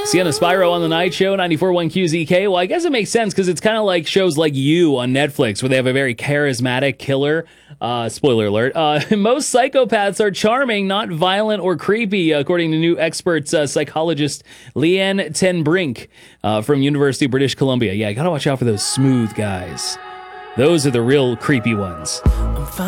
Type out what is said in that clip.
Sienna Spyro on the Night Show, 94.1 QZK. Well, I guess it makes sense because it's kind of like shows like You on Netflix where they have a very charismatic killer. Spoiler alert. Most psychopaths are charming, not violent or creepy, according to new expert psychologist Leanne Ten Brink from University of British Columbia. Yeah, you gotta watch out for those smooth guys. Those are the real creepy ones.